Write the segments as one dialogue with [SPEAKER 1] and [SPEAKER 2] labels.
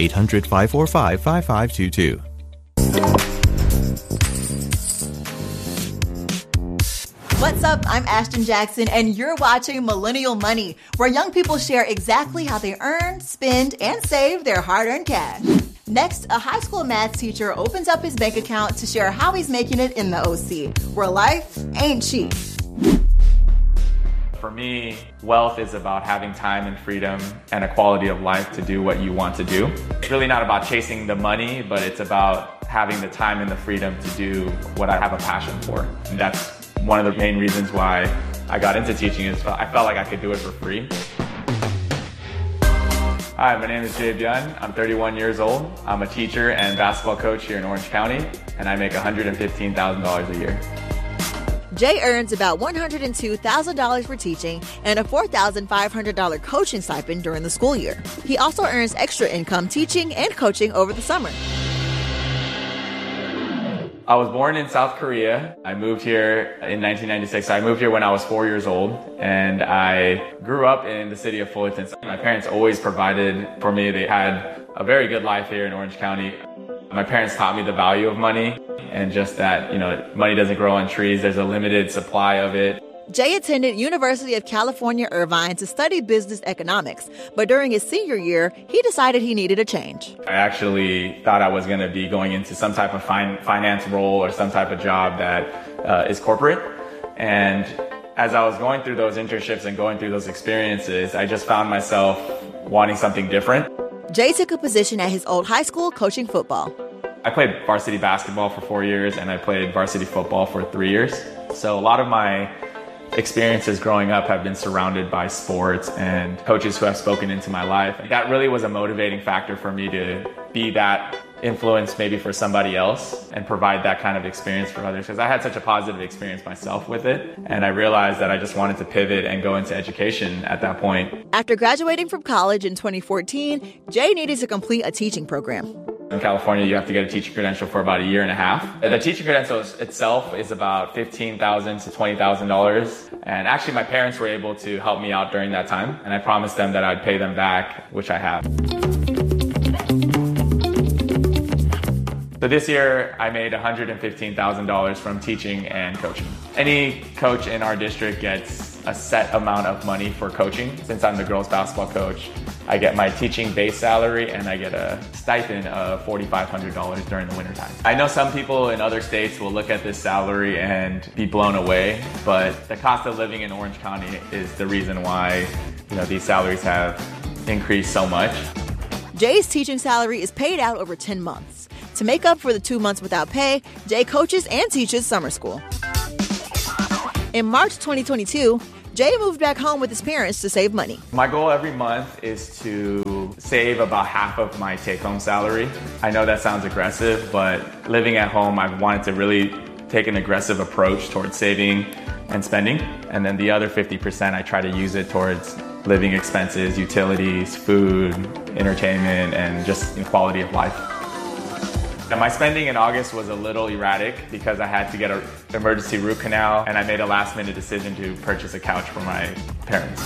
[SPEAKER 1] 800-545-5522.
[SPEAKER 2] What's up? I'm Ashton Jackson, and you're watching Millennial Money, where young people share exactly how they earn, spend, and save their hard-earned cash. Next, a high school math teacher opens up his bank account to share how he's making it in the OC, where life ain't cheap.
[SPEAKER 3] For me, wealth is about having time and freedom and a quality of life to do what you want to do. It's really not about chasing the money, but it's about having the time and the freedom to do what I have a passion for. And that's one of the main reasons why I got into teaching is I felt like I could do it for free. Hi, my name is Jay Byun. I'm 31 years old. I'm a teacher and basketball coach here in Orange County, and I make $115,000 a year.
[SPEAKER 2] Jay earns about $102,000 for teaching and a $4,500 coaching stipend during the school year. He also earns extra income teaching and coaching over the summer.
[SPEAKER 3] I was born in South Korea. I moved here in 1996. I moved here when I was 4 years old, and I grew up in the city of Fullerton. My parents always provided for me. They had a very good life here in Orange County. My parents taught me the value of money and just that, money doesn't grow on trees. There's a limited supply of it.
[SPEAKER 2] Jay attended University of California, Irvine to study business economics, but during his senior year, he decided he needed a change.
[SPEAKER 3] I actually thought I was going to be going into some type of finance role or some type of job that is corporate. And as I was going through those internships and going through those experiences, I just found myself wanting something different.
[SPEAKER 2] Jay took a position at his old high school coaching football.
[SPEAKER 3] I played varsity basketball for 4 years and I played varsity football for 3 years. So a lot of my experiences growing up have been surrounded by sports and coaches who have spoken into my life. That really was a motivating factor for me to be that influence maybe for somebody else and provide that kind of experience for others, because I had such a positive experience myself with it. And I realized that I just wanted to pivot and go into education at that point.
[SPEAKER 2] After graduating from college in 2014, Jay needed to complete a teaching program.
[SPEAKER 3] In California, you have to get a teaching credential for about 1.5 years. The teaching credential itself is about $15,000 to $20,000. And actually, my parents were able to help me out during that time. And I promised them that I'd pay them back, which I have. So this year, I made $115,000 from teaching and coaching. Any coach in our district gets a set amount of money for coaching. Since I'm the girls basketball coach, I get my teaching base salary and I get a stipend of $4,500 during the wintertime. I know some people in other states will look at this salary and be blown away, but the cost of living in Orange County is the reason why these salaries have increased so much.
[SPEAKER 2] Jay's teaching salary is paid out over 10 months. To make up for the 2 months without pay, Jay coaches and teaches summer school. In March 2022, Jay moved back home with his parents to save money.
[SPEAKER 3] My goal every month is to save about half of my take-home salary. I know that sounds aggressive, but living at home, I've wanted to really take an aggressive approach towards saving and spending. And then the other 50%, I try to use it towards living expenses, utilities, food, entertainment, and just quality of life. And my spending in August was a little erratic because I had to get an emergency root canal and I made a last-minute decision to purchase a couch for my parents.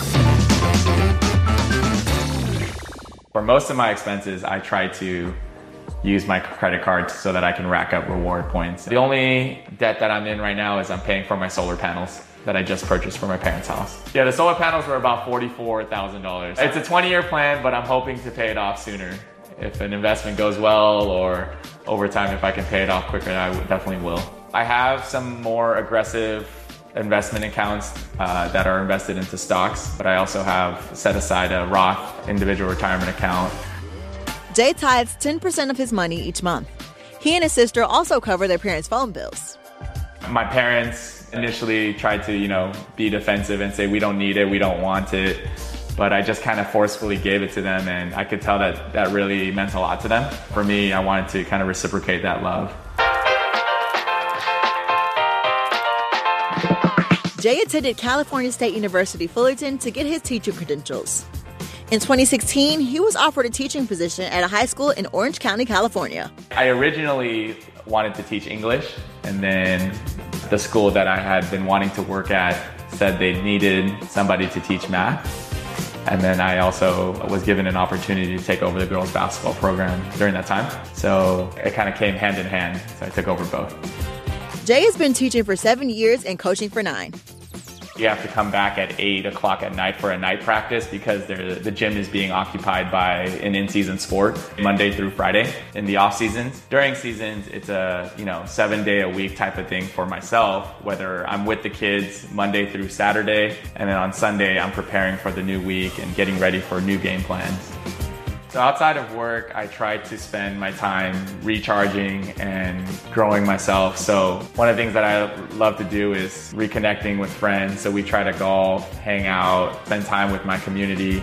[SPEAKER 3] For most of my expenses, I try to use my credit card so that I can rack up reward points. The only debt that I'm in right now is I'm paying for my solar panels that I just purchased for my parents' house. Yeah, the solar panels were about $44,000. It's a 20-year plan, but I'm hoping to pay it off sooner. If an investment goes well or over time, if I can pay it off quicker, I definitely will. I have some more aggressive investment accounts that are invested into stocks, but I also have set aside a Roth individual retirement account.
[SPEAKER 2] Jay tithes 10% of his money each month. He and his sister also cover their parents' phone bills.
[SPEAKER 3] My parents initially tried to, be defensive and say, we don't need it, we don't want it. But I just kind of forcefully gave it to them, and I could tell that that really meant a lot to them. For me, I wanted to kind of reciprocate that love.
[SPEAKER 2] Jay attended California State University, Fullerton to get his teaching credentials. In 2016, he was offered a teaching position at a high school in Orange County, California.
[SPEAKER 3] I originally wanted to teach English, and then the school that I had been wanting to work at said they needed somebody to teach math. And then I also was given an opportunity to take over the girls basketball program during that time. So it kind of came hand in hand. So I took over both.
[SPEAKER 2] Jay has been teaching for 7 years and coaching for 9.
[SPEAKER 3] You have to come back at 8 o'clock at night for a night practice because the gym is being occupied by an in-season sport Monday through Friday in the off seasons. During seasons, it's a 7-day-a-week type of thing for myself, whether I'm with the kids Monday through Saturday, and then on Sunday, I'm preparing for the new week and getting ready for new game plans. So outside of work, I try to spend my time recharging and growing myself. So one of the things that I love to do is reconnecting with friends. So we try to golf, hang out, spend time with my community.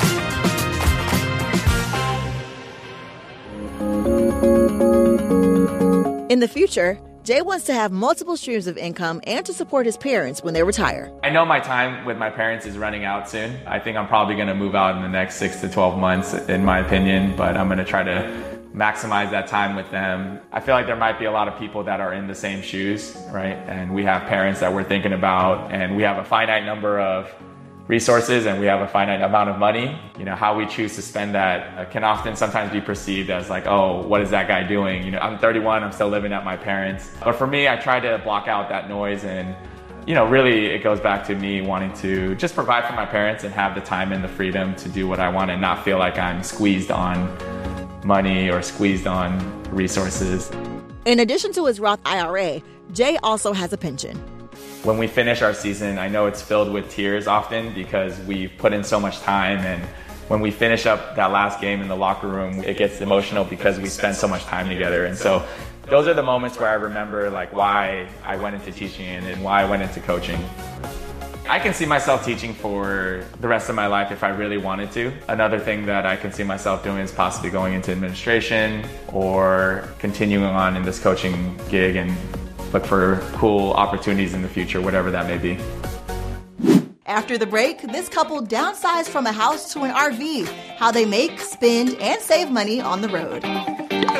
[SPEAKER 2] In the future, Jay wants to have multiple streams of income and to support his parents when they retire.
[SPEAKER 3] I know my time with my parents is running out soon. I think I'm probably going to move out in the next 6 to 12 months, in my opinion, but I'm going to try to maximize that time with them. I feel like there might be a lot of people that are in the same shoes, right? And we have parents that we're thinking about, and we have a finite number of resources and we have a finite amount of money. How we choose to spend that can often sometimes be perceived as like, oh, what is that guy doing? I'm 31, I'm still living at my parents. But for me, I try to block out that noise and, really it goes back to me wanting to just provide for my parents and have the time and the freedom to do what I want and not feel like I'm squeezed on money or squeezed on resources.
[SPEAKER 2] In addition to his Roth IRA, Jay also has a pension.
[SPEAKER 3] When we finish our season, I know it's filled with tears often because we've put in so much time, and when we finish up that last game in the locker room, it gets emotional because we spend so much time together. And so those are the moments where I remember why I went into teaching and why I went into coaching. I can see myself teaching for the rest of my life if I really wanted to. Another thing that I can see myself doing is possibly going into administration or continuing on in this coaching gig and look for cool opportunities in the future, whatever that may be.
[SPEAKER 2] After the break, this couple downsized from a house to an RV, how they make, spend, and save money on the road.